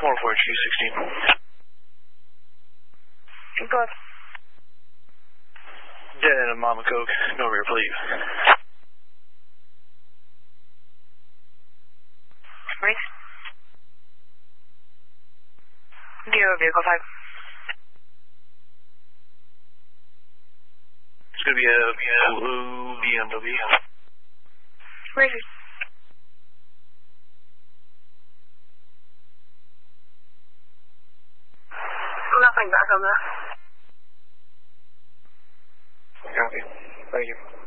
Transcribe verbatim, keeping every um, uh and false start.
one four H Q sixteen. Go ahead. Dead end of Mama Coke, no rear plate. Right. Zero vehicle five. It's gonna be a, a blue B M W. Where is it? Nothing back on that. Copy. Thank you.